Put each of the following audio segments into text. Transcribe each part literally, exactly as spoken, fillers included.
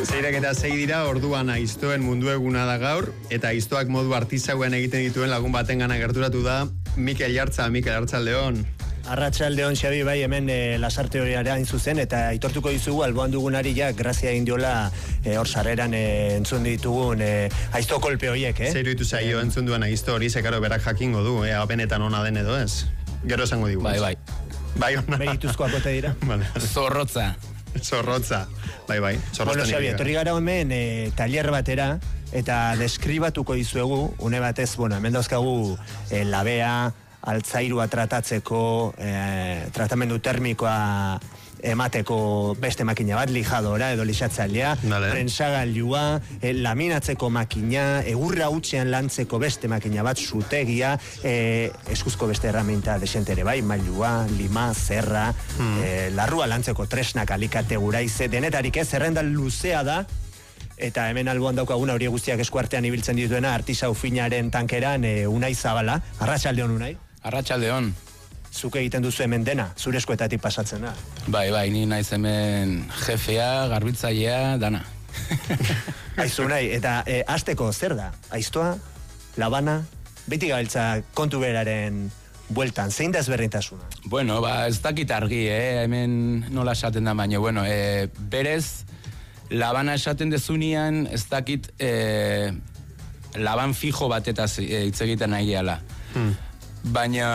Zeirak eta zei dira, orduan aiztoen mundu eguna da gaur, eta aiztoak modu artisauen egiten dituen lagun baten gana gerturatu da, Mikel Jartza. Mikel, Arratsaldeon. Arratsaldeon, Xabi, bai, hemen e, lasarte horiara hain zuzen, eta aitortuko dizugu alboan dugunari ja, grazia egin diola e, hor sarreran e, entzun ditugun e, aizto kolpe horiek, eh? Zeiru ditu zaio entzun duen aizto hori, zekaro berak jakingo du, eh? Benetan ona den edo ez? Gero esango digu. Bai, bai. Bai, ona. Merituzkoak ote dira. Vale. Zorrotza. Zorrotza. Bai, bai. Bueno, Xabi, etorri gara hemen e, taller batera, eta deskribatuko dizuegu, une batez, bueno, hemen dauzkagu e, labea, altzairua tratatzeko, e, tratamendu termikoa emateko beste makina bat, lijadora edo lixatzailea, prensagailua, e, laminatzeko makina, egurra hutsean lantzeko beste makina bat, zutegia, e, eskuzko beste herramienta desente ere bai, mailua, lima, zerra, hmm. e, larrua lantzeko tresnak, alikate, guraize, denetarik ez, zerrendan luzea da, eta hemen alboan daukaguna hori guztiak eskuartean ibiltzen dituena artisau finaren tankeran e, Unai Zabala. Arratsaldeon, Unai. Arratsaldeon. Zuk egiten duzu hemen dena, zure eskuetatik pasatzen da. Bai, bai, ni naiz hemen jefea, garbitzailea, dana. Aizu, Unai, eta e, hasteko zer da? Aiztoa, labana, beti gabiltza kontu beraren bueltan, zein da ezberdintasuna? Bueno, ba, ez dakit argi, eh? Hemen nola esaten da, baina, bueno, e, berez, labana esaten dezunian, ez dakit e, laban fijo batetaz hitz egiten nahi gehala. Hmm. Baina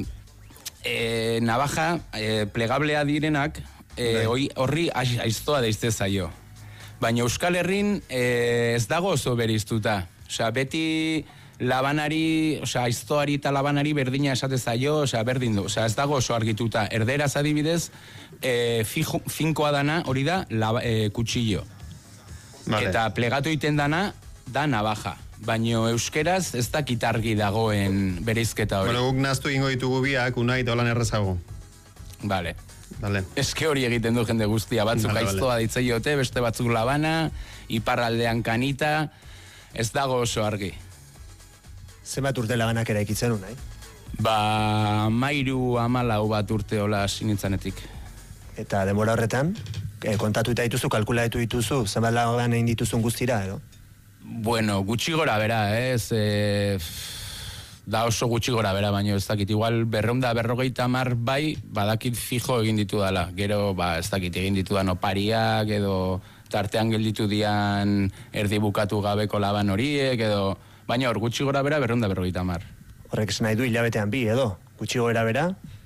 e, navaja e, plegablea direnak e, horri aiztoa deizte zaio. Baina Euskal Herrin e, ez dago oso beriztuta. Osea, beti labanari, osea, aiztoari eta labanari berdina esate zaio, osea, berdin du. Osea, ez dago oso argituta. Erderaz adibidez, e, fijo, finkoa dana hori da laba, e, kutsillo. Vale. Eta plegatu iten dana da navaja. Baina euskeraz ez dakit argi dagoen bereizketa hori. Bueno, guk naztu ingo ditugu biak, Unai dolan errezago. Vale. Vale. Eske hori egiten du jende guztia. Batzuk vale, aiztoa vale. Ditzaiote, beste batzuk labana, iparraldean kanita, ez dago oso argi. Zenbat urte labanak eraikitzen, Unai? Ba, mairu amalau bat urte hola sinitzanetik. Eta denbora horretan, kontatu eta dituzu, kalkulatu dituzu, zenbat laban egin dituzun guztira, edo? Bueno, gutxi gora bera, ez, e, da oso gutxi gora bera, baina ez dakit, igual berreunda berrogeita mar bai, badakit fijo egin ditu dala, gero, ba, ez dakit, egin ditu dan opariak, edo tartean gelditu dian erdibukatu gabeko laban horiek, edo, baina hor, gutxi gora bera, berreunda berrogeita mar. Horrek esan nahi du hilabetean bi, edo? Gutxi gora bera?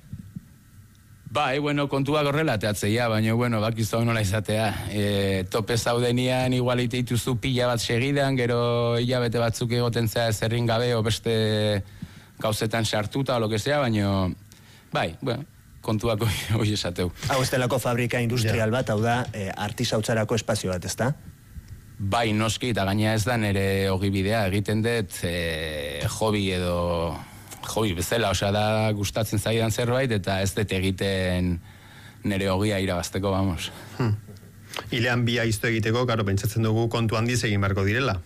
Bai, bueno, kontuak horrela teatzeia, baina, bueno, bakizu nola izatea. E, tope zaudenian igual iteituzu pila bat segidan, gero hilabete batzuk egoten zea zerrin gabe, o beste gauzetan sartuta, o lo que sea, baina, bai, bueno, kontuak hori esateu. Hau estelako fabrika industrial bat, hau da, e, artisautzarako espazio bat, ezta? Bai, noski, eta gaina ez da nire ogibidea, egiten dut e, hobi edo... Joi, bezala, osea da gustatzen zaidan zerbait, eta ez dut egiten nire ogia irabazteko, vamos. Hmm. Ilean bi aizto egiteko, karo, pentsatzen dugu kontu handiz egin beharko direla.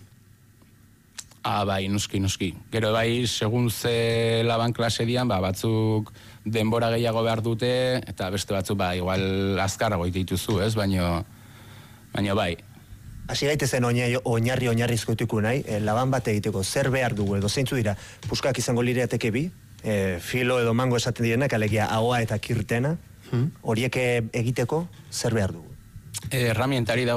Ah, bai, noski, noski. Gero bai, segun ze laban klase dian, ba, batzuk denbora gehiago behar dute, eta beste batzuk, ba, igual azkarrago dituzu, ez? Baina, baina bai. Hasi gaitezen oinarri oinarrizkoituko nahi, e, laban bat egiteko, zer behar dugu edo zeintzu dira, puskak izango lirateke bi, e, filo edo mango esaten direnak, alegia ahoa eta kirtena, horiek hmm. egiteko, zer behar dugu? Erramientari dago